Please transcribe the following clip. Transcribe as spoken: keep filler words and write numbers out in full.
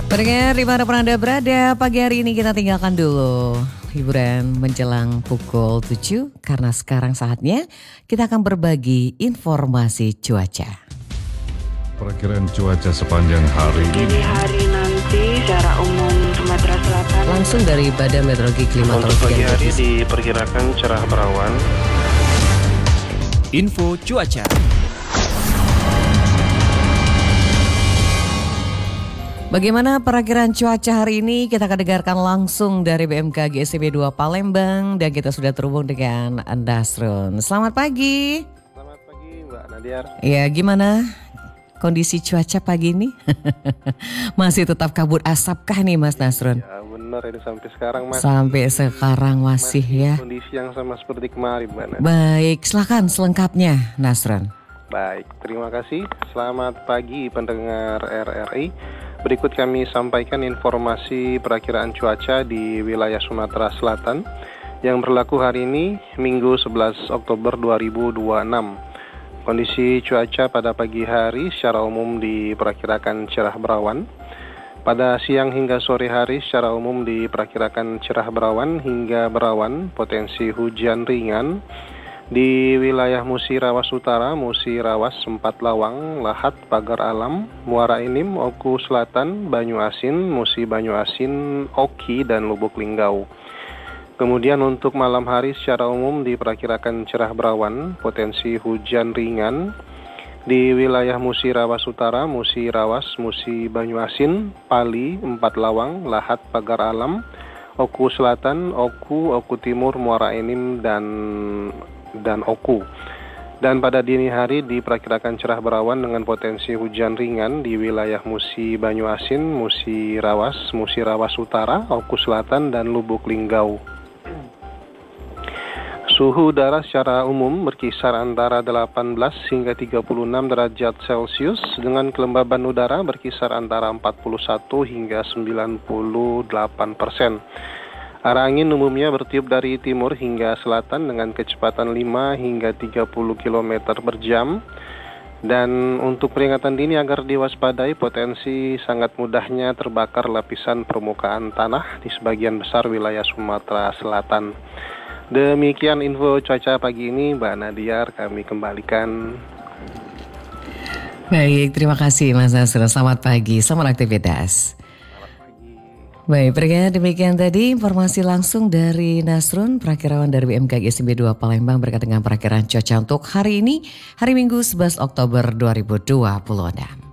Pendengar dimanapun Anda berada, pagi hari ini kita tinggalkan dulu hiburan menjelang pukul tujuh. Karena sekarang saatnya kita akan berbagi informasi cuaca. Perakiraan cuaca sepanjang hari ini. Dini hari nanti secara umum Sumatera Selatan. Langsung dari Badan Meteorologi Klimatologi. Untuk pagi hari diperkirakan cerah berawan. Info cuaca. Bagaimana perakiraan cuaca hari ini? Kita akan dengarkan langsung dari B M K G S I B dua Palembang dan kita sudah terhubung dengan Dasrun. Selamat pagi. Selamat pagi Mbak Nadiar. Ya, gimana kondisi cuaca pagi ini? Masih tetap kabut asapkah nih Mas Nasrun? Ya benar ini sampai sekarang Mas. Sampai sekarang masih, masih ya. Kondisi yang sama seperti kemarin Mbak Nadiar. Baik, silakan selengkapnya Nasrun. Baik, terima kasih. Selamat pagi pendengar R R I. Berikut kami sampaikan informasi perakiraan cuaca di wilayah Sumatera Selatan yang berlaku hari ini Minggu sebelas Oktober dua ribu dua puluh enam. Kondisi cuaca pada pagi hari secara umum diperkirakan cerah berawan. Pada siang hingga sore hari secara umum diperkirakan cerah berawan hingga berawan, potensi hujan ringan. Di wilayah Musi Rawas Utara, Musi Rawas, Empat Lawang, Lahat, Pagar Alam, Muara Enim, Oku Selatan, Banyu Asin, Musi Banyu Asin, Oki, dan Lubuk Linggau. Kemudian untuk malam hari secara umum diperkirakan cerah berawan, potensi hujan ringan. Di wilayah Musi Rawas Utara, Musi Rawas, Musi Banyu Asin, Pali, Empat Lawang, Lahat, Pagar Alam, Oku Selatan, Oku, Oku Timur, Muara Enim, dan dan Oku. Dan pada dini hari diperkirakan cerah berawan dengan potensi hujan ringan di wilayah Musi Banyu Asin, Musi Rawas, Musi Rawas Utara, Oku Selatan, dan Lubuk Linggau. Suhu udara secara umum berkisar antara delapan belas hingga tiga puluh enam derajat Celcius dengan kelembaban udara berkisar antara empat puluh satu hingga sembilan puluh delapan persen. Arah angin umumnya bertiup dari timur hingga selatan dengan kecepatan lima hingga tiga puluh kilometer per jam. Dan untuk peringatan dini agar diwaspadai potensi sangat mudahnya terbakar lapisan permukaan tanah di sebagian besar wilayah Sumatera Selatan. Demikian info cuaca pagi ini Mbak Nadiar, kami kembalikan. Baik, terima kasih Mas Nasrun. Selamat pagi, selamat aktivitas. Baik, perkiraan demikian tadi informasi langsung dari Nasrun, perakirawan dari B M K G S I B dua Palembang berkaitan dengan perakiraan cuaca untuk hari ini, hari Minggu sebelas Oktober dua ribu dua puluh enam.